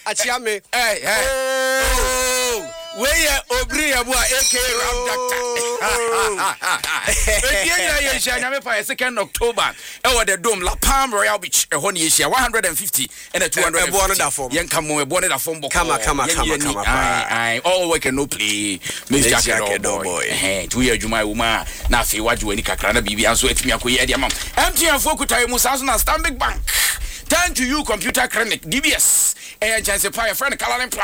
achia me. Where Obri Abua aka Rap Doctor. 2nd October. The Dome La Palm Royal Beach. 150 and a 200. Young come on, born a phone book. Come. All work and no play. Miss Jacket boy. 2 years Juma Uma. Nafi Waju and Kakrana Bibi and so it's me a queer diamond. Empty and Fokutai Musasana Stanbic Bank. Turn to you, computer clinic, DBS. And chance a fire friend, Caroline Plaza.